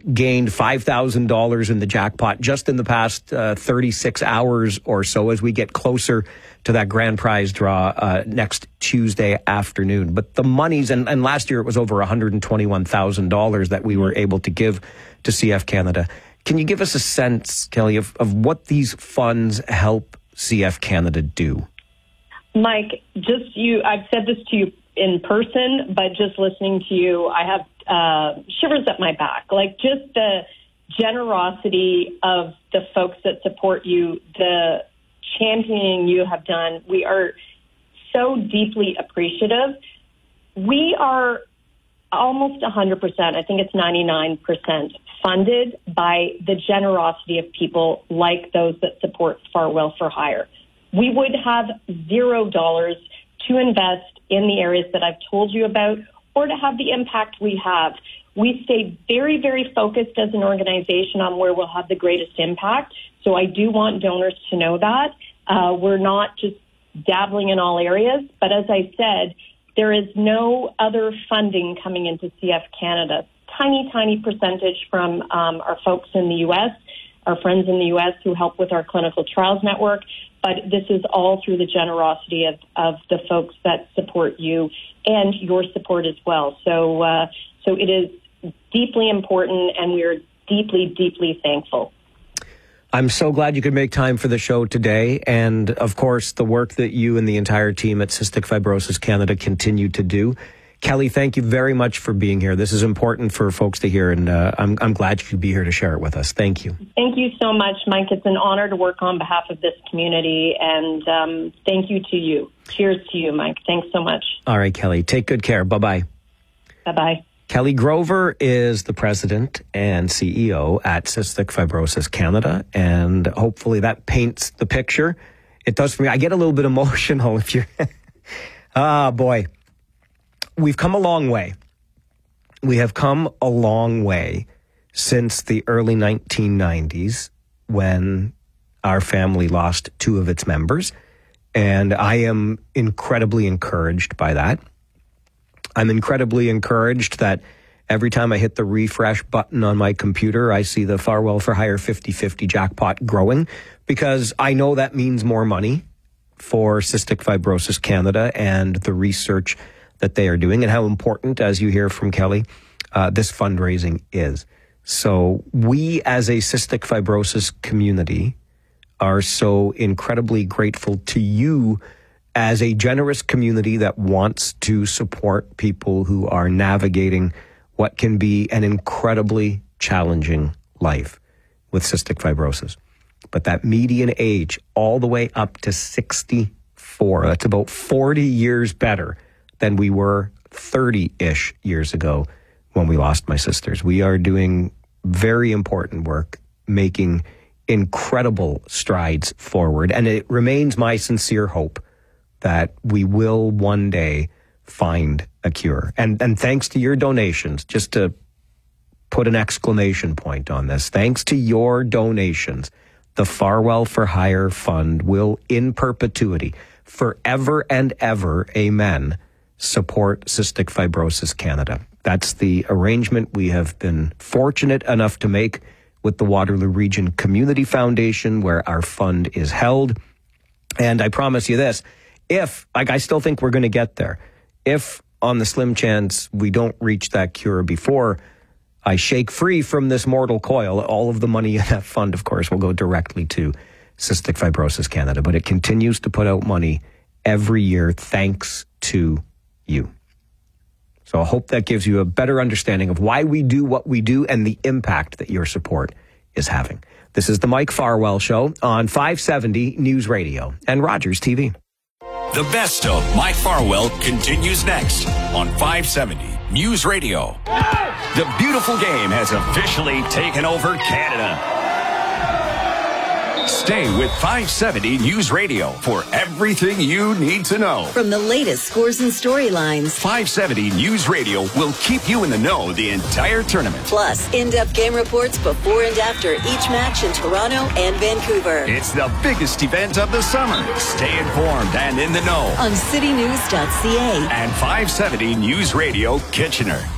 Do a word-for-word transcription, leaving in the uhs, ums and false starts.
gained five thousand dollars in the jackpot just in the past uh, thirty-six hours or so as we get closer to that grand prize draw uh, next Tuesday afternoon. But the monies, and, and last year it was over one hundred twenty-one thousand dollars that we were able to give to C F Canada. Can you give us a sense, Kelly, of, of what these funds help C F Canada do? Mike, just you, I've said this to you in person, but just listening to you, I have uh, shivers up my back. Like, just the generosity of the folks that support you, the championing you have done. We are so deeply appreciative. We are almost one hundred percent, I think it's ninety-nine percent, funded by the generosity of people like those that support Farwell for Hire. We would have zero dollars to invest in the areas that I've told you about or to have the impact we have. We stay very, very focused as an organization on where we'll have the greatest impact. So I do want donors to know that. Uh, we're not just dabbling in all areas, but as I said, there is no other funding coming into C F Canada. Tiny, tiny percentage from um, our folks in the U S, our friends in the U S who help with our clinical trials network, but this is all through the generosity of, of the folks that support you and your support as well. So, uh, so it is deeply important, and we are deeply, deeply thankful. I'm so glad you could make time for the show today. And of course, the work that you and the entire team at Cystic Fibrosis Canada continue to do. Kelly, thank you very much for being here. This is important for folks to hear, and uh, I'm, I'm glad you could be here to share it with us. Thank you. Thank you so much, Mike. It's an honor to work on behalf of this community, and um, thank you to you. Cheers to you, Mike. Thanks so much. All right, Kelly. Take good care. Bye-bye. Bye-bye. Kelly Grover is the president and C E O at Cystic Fibrosis Canada, and hopefully that paints the picture. It does for me. I get a little bit emotional if you're... ah, boy. We've come a long way. We have come a long way since the early nineteen nineties when our family lost two of its members, and I am incredibly encouraged by that. I'm incredibly encouraged that every time I hit the refresh button on my computer, I see the Farwell for Hire fifty-fifty jackpot growing, because I know that means more money for Cystic Fibrosis Canada and the research that they are doing, and how important, as you hear from Kelly, uh, this fundraising is. So we as a cystic fibrosis community are so incredibly grateful to you as a generous community that wants to support people who are navigating what can be an incredibly challenging life with cystic fibrosis. But that median age all the way up to sixty-four, that's about forty years better than we were thirty-ish years ago when we lost my sisters. We are doing very important work, making incredible strides forward. And it remains my sincere hope that we will one day find a cure. And, and thanks to your donations, just to put an exclamation point on this, thanks to your donations, the Farwell for Hire Fund will in perpetuity, forever and ever, amen, support Cystic Fibrosis Canada. That's the arrangement we have been fortunate enough to make with the Waterloo Region Community Foundation, where our fund is held. And I promise you this, if, like, I still think we're going to get there, if on the slim chance we don't reach that cure before I shake free from this mortal coil, all of the money in that fund, of course, will go directly to Cystic Fibrosis Canada. But it continues to put out money every year thanks to you. So I hope that gives you a better understanding of why we do what we do and the impact that your support is having. This is the Mike Farwell Show on five seventy News Radio and Rogers T V. The best of Mike Farwell continues next on five seventy News Radio. The beautiful game has officially taken over Canada. Stay with five seventy News Radio for everything you need to know. From the latest scores and storylines, five seventy News Radio will keep you in the know the entire tournament. Plus, in-depth game reports before and after each match in Toronto and Vancouver. It's the biggest event of the summer. Stay informed and in the know on city news dot c a and five seventy News Radio Kitchener.